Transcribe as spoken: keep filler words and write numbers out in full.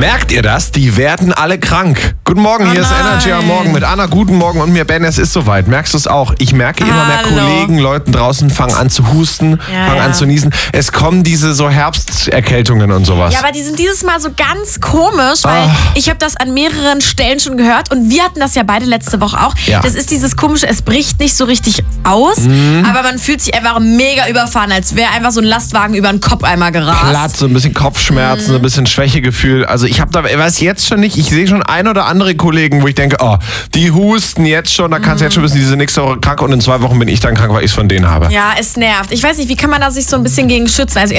Merkt ihr das? Die werden alle krank. Guten Morgen, Oh hier ist nein. Energy am Morgen mit Anna. Guten Morgen und mir, Ben, es ist soweit. Merkst du es auch? Ich merke immer mehr Hallo. Kollegen, Leuten draußen fangen an zu husten, Ja, fangen ja. an zu niesen. Es kommen diese so Herbsterkältungen und sowas. Ja, aber die sind dieses Mal so ganz komisch, weil Ach. ich habe das an mehreren Stellen schon gehört und wir hatten das ja beide letzte Woche auch. Ja. Das ist dieses komische, es bricht nicht so richtig aus, Mhm. aber man fühlt sich einfach mega überfahren, als wäre einfach so ein Lastwagen über den Kopf einmal gerast. Platt, so ein bisschen Kopfschmerzen, Mhm. ein bisschen Schwächegefühl. Also ich habe da, ich weiß jetzt schon nicht, ich sehe schon ein oder andere Kollegen, wo ich denke, oh, die husten jetzt schon, da kannst du jetzt schon wissen, diese nächste Woche krank und in zwei Wochen bin ich dann krank, weil ich es von denen habe. Ja, es nervt. Ich weiß nicht, wie kann man da sich so ein bisschen gegen schützen? Also